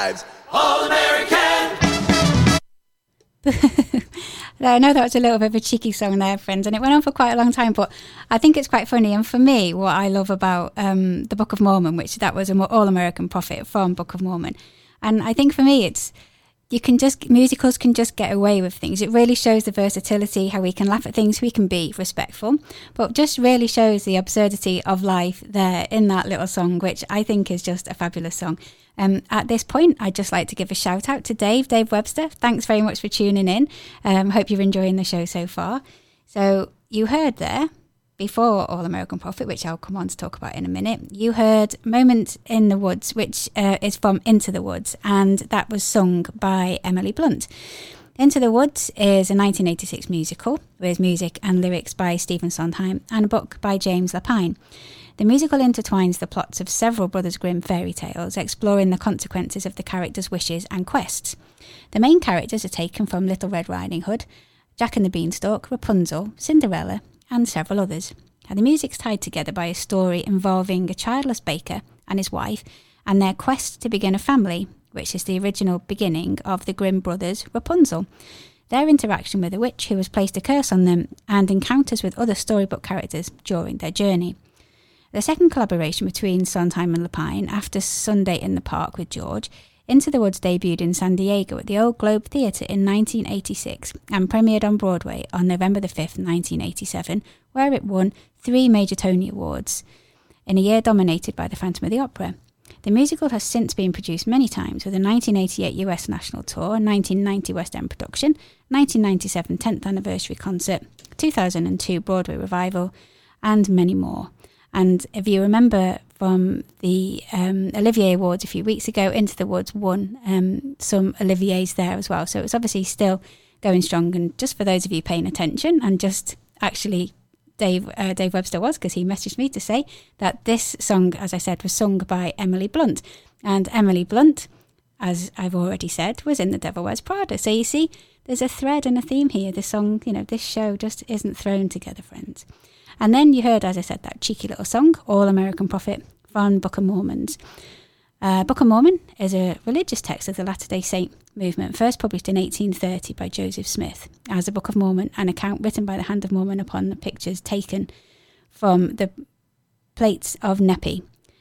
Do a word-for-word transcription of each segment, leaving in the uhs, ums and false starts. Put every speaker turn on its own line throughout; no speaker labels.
lives. All American.
I know that was a little bit of a cheeky song there, friends, and it went on for quite a long time, but I think it's quite funny. And for me, what I love about um, the Book of Mormon, which that was an All-American Prophet from Book of Mormon, and I think for me, it's you can just musicals can just get away with things. It really shows the versatility, how we can laugh at things, we can be respectful, but just really shows the absurdity of life there in that little song, which I think is just a fabulous song. Um, at this point, I'd just like to give a shout out to Dave, Dave Webster. Thanks very much for tuning in. Um, hope you're enjoying the show so far. So you heard there, before All American Prophet, which I'll come on to talk about in a minute, you heard Moment in the Woods, which uh, is from Into the Woods, and that was sung by Emily Blunt. Into the Woods is a nineteen eighty-six musical with music and lyrics by Stephen Sondheim and a book by James Lapine. The musical intertwines the plots of several Brothers Grimm fairy tales, exploring the consequences of the characters' wishes and quests. The main characters are taken from Little Red Riding Hood, Jack and the Beanstalk, Rapunzel, Cinderella, and several others. And the music's tied together by a story involving a childless baker and his wife and their quest to begin a family, which is the original beginning of the Grimm brothers' Rapunzel, their interaction with a witch who has placed a curse on them, and encounters with other storybook characters during their journey. The second collaboration between Sondheim and Lapine, after Sunday in the Park with George, Into the Woods debuted in San Diego at the Old Globe Theatre in nineteen eighty-six and premiered on Broadway on November the fifth, nineteen eighty-seven, where it won three major Tony Awards in a year dominated by The Phantom of the Opera. The musical has since been produced many times, with a nineteen eighty-eight U S national tour, nineteen ninety West End production, nineteen ninety-seven tenth anniversary concert, two thousand two Broadway revival, and many more. And if you remember from the um, Olivier Awards a few weeks ago, Into the Woods won um, some Oliviers there as well. So it's obviously still going strong. And just for those of you paying attention, and just actually Dave uh, Dave Webster was, because he messaged me to say that this song, as I said, was sung by Emily Blunt. And Emily Blunt, as I've already said, was in The Devil Wears Prada. So you see, there's a thread and a theme here. The song, you know, this show just isn't thrown together, friends. And then you heard, as I said, that cheeky little song, All American Prophet, from Book of Mormons. Uh, Book of Mormon is a religious text of the Latter-day Saint movement, first published in eighteen thirty by Joseph Smith as the Book of Mormon, an account written by the hand of Mormon upon the pictures taken from the plates of Nepi.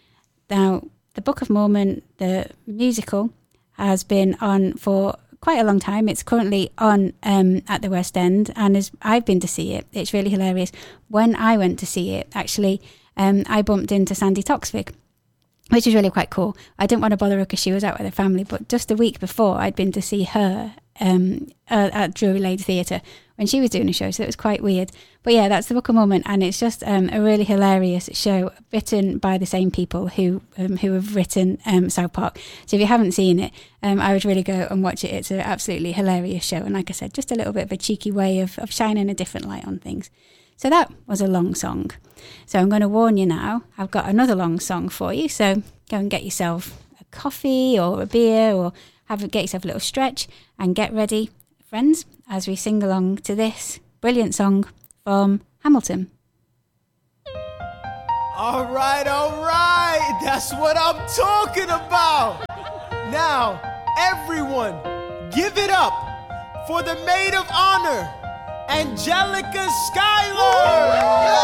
Now, the Book of Mormon, the musical, has been on for quite a long time. It's currently on um, at the West End, and as I've been to see it, it's really hilarious. When I went to see it, actually, um, I bumped into Sandy Toksvig, which is really quite cool. I didn't want to bother her because she was out with her family, but just a week before, I'd been to see her um, uh, at Drury Lane Theatre when she was doing a show, so it was quite weird. But yeah, that's the Book of Mormon, and it's just um, a really hilarious show written by the same people who um, who have written um, South Park. So if you haven't seen it, um, I would really go and watch it. It's an absolutely hilarious show, and like I said, just a little bit of a cheeky way of, of shining a different light on things. So that was a long song. So I'm going to warn you now, I've got another long song for you, so go and get yourself a coffee or a beer, or have a, get yourself a little stretch and get ready, friends, as we sing along to this brilliant song from Hamilton.
All right, all right. That's what I'm talking about. Now, everyone, give it up for the maid of honor, Angelica Schuyler.